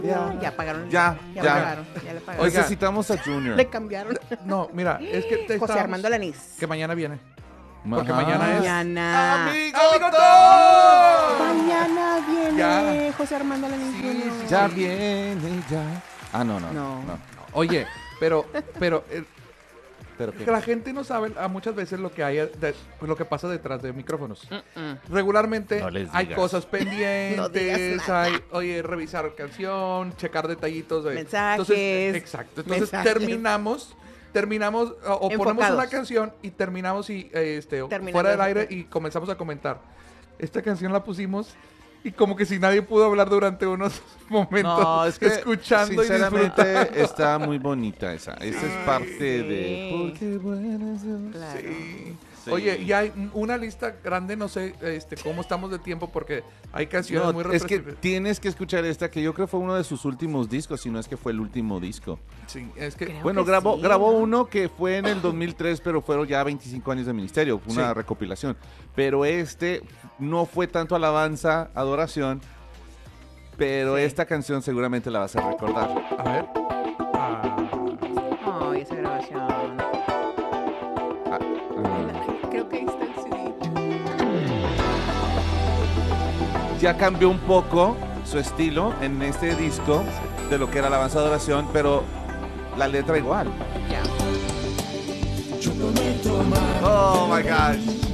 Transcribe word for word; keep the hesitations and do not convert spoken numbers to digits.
No, ya pagaron. Ya, ya. ya. Pagaron, ya le pagaron. Oiga, necesitamos a Junior. Le cambiaron. No, mira, es que te José estamos- Armando Lanís. Que mañana viene. Porque Ajá. mañana es... Mañana. ¡Amigo Tom! Mañana viene Ya. José Armando Lanís. Sí, Junior. sí, Ya viene, ya. Ah, no, no. No. no. Oye, pero, pero eh, Pero que qué. la gente no sabe a muchas veces lo que hay, de- lo que pasa detrás de micrófonos. Mm-mm. Regularmente No les hay digas. cosas No pendientes, digas nada. hay, oye, revisar canción, checar detallitos. De, Mensajes. Entonces, exacto. Entonces Mensajes. terminamos, terminamos, o, o ponemos Enfocados. una canción y terminamos y, eh, este, Terminando fuera del de- aire y comenzamos a comentar. Esta canción la pusimos y como que si nadie pudo hablar durante unos momentos No, es que escuchando y disfrutando. sinceramente está muy bonita esa. Esa es parte sí. de. Porque bueno es Dios. Claro. Sí. Sí. Oye, y hay una lista grande, no sé este, cómo estamos de tiempo, porque hay canciones No, muy es que representativas. tienes que escuchar esta, que yo creo fue uno de sus últimos discos, si no es que fue el último disco. Sí, es que... Creo Bueno, que grabó, sí, grabó ¿no? uno que fue en el dos mil tres, pero fueron ya veinticinco años de ministerio, fue una Sí. recopilación. Pero este no fue tanto alabanza, adoración, pero Sí. esta canción seguramente la vas a recordar. A ver. Ah, Ay, esa grabación. Ah, ah. Creo que ahí está el C D. Ya cambió un poco su estilo en este disco de lo que era alabanza, adoración, pero la letra igual. Ya. Oh my gosh.